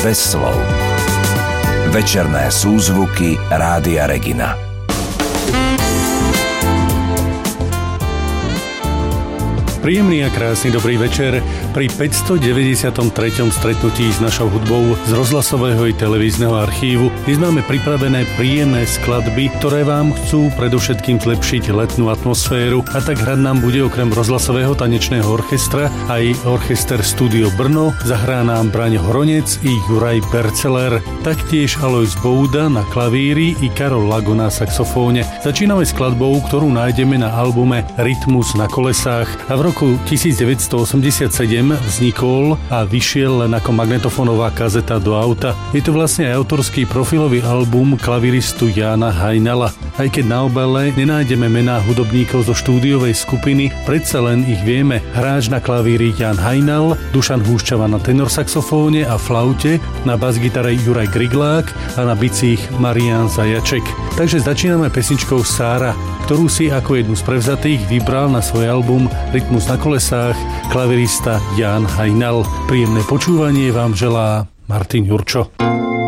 bez slov. Večerné súzvuky Rádia Regina. Príjemný a krásny dobrý večer pri 593. stretnutí s našou hudbou z rozhlasového i televízneho archívu. Dnes máme pripravené príjemné skladby, ktoré vám chcú predovšetkým zlepšiť letnú atmosféru, a tak hrať nám bude okrem rozhlasového tanečného orchestra aj orchester Studio Brno, zahrá nám Braňo Hronec i Juraj Berceler, taktiež Alojz Bouda na klavíri i Karol Lago na saxofóne. Začíname skladbou, ktorú nájdeme na albume Rytmus na kolesách, a v roku 1987 vznikol a vyšiel len ako magnetofónová kazeta do auta. Je to vlastne aj autorský profilový album klaviristu Jána Hajnala. Aj keď na obale nenájdeme mená hudobníkov zo štúdiovej skupiny, predsa len ich vieme. Hráč na klavíri Ján Hajnal, Dušan Húšťava na tenorsaxofóne a flaute, na basgitare Juraj Griglák a na bicích Marián Zajaček. Takže začíname pesničkou Sára, ktorú si ako jednu z prevzatých vybral na svoj album Rytmus na kolesách klavirista Ján Hajnal. Príjemné počúvanie vám želá Martin Jurčo.